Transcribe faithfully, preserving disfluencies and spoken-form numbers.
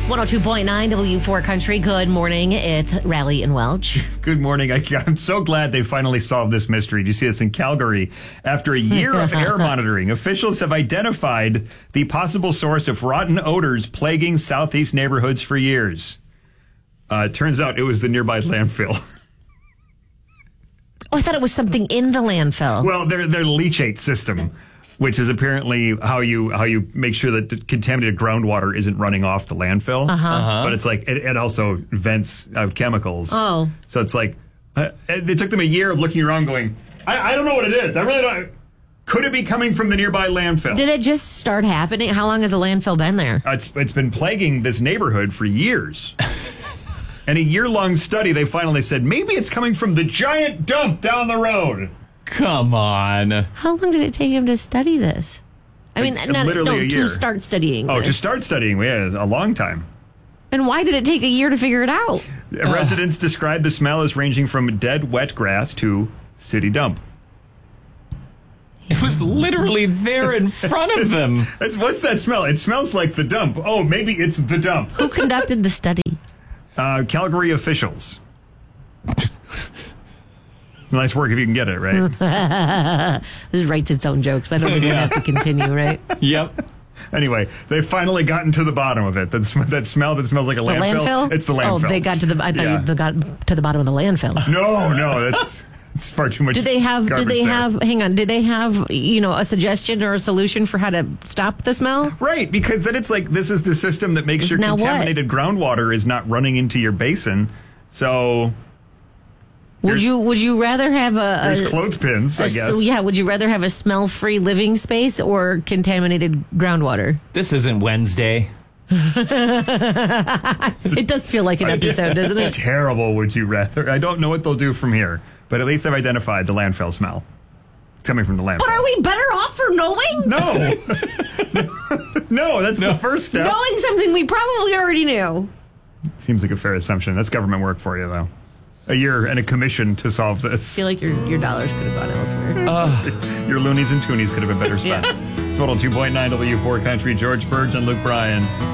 one oh two point nine W four Country. Good morning. It's Rally and Welch. Good morning. I, I'm so glad they finally solved this mystery. Do you see this in Calgary? After a year of air monitoring, officials have identified the possible source of rotten odors plaguing southeast neighborhoods for years. Uh, it turns out it was the nearby landfill. Oh, I thought it was something in the landfill. Well, their their leachate system, which is apparently how you how you make sure that the contaminated groundwater isn't running off the landfill. Uh-huh. Uh-huh. But it's like, it, it also vents out chemicals. Oh. So it's like, uh, it took them a year of looking around going, I, I don't know what it is. I really don't. Could it be coming from the nearby landfill? Did it just start happening? How long has the landfill been there? Uh, it's, it's been plaguing this neighborhood for years. And a year-long study, they finally said, maybe it's coming from the giant dump down the road. Come on. How long did it take him to study this? I mean, Like, not, literally no, a year. to start studying Oh, this. to start studying, we had a long time. And why did it take a year to figure it out? Residents described the smell as ranging from dead, wet grass to city dump. It was literally there in front of them. It's, what's that smell? It smells like the dump. Oh, maybe it's the dump. Who conducted the study? Uh, Calgary officials. Nice work if you can get it, right? This writes its own jokes. I don't think we have to continue, right? Yep. Anyway, they've finally gotten to the bottom of it. That, sm- that smell that smells like a The landfill. landfill? It's the landfill. Oh, they got to the. I thought Yeah. they got to the bottom of the landfill. No, no, that's it's far too much. Do they have? Do garbage they there. have? Hang on. Do they have? You know, a suggestion or a solution for how to stop the smell? Right, because then it's like this is the system that makes sure Now what? contaminated groundwater is not running into your basin. So Would There's- you? Would you rather have a? there's a clothespins, I a- guess. So yeah, would you rather have a smell-free living space or contaminated groundwater? This isn't Wednesday. It does feel like an episode, doesn't it? Terrible, would you rather? I don't know what they'll do from here, but at least I've identified the landfill smell. It's coming from the landfill. But are we better off for knowing? No. No, that's the first step. Knowing something we probably already knew. Seems like a fair assumption. That's government work for you, though. A year and a commission to solve I this. feel like your your dollars could have gone elsewhere. Your loonies and toonies could have been better spent. It's one oh two point nine W four Country. George Burge and Luke Bryan.